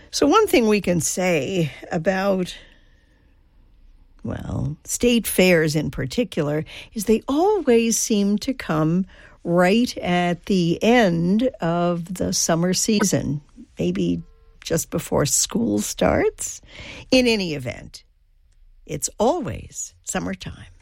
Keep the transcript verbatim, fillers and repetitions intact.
So one thing we can say about, well, state fairs in particular, is they always seem to come right at the end of the summer season, maybe just before school starts. In any event, it's always summertime.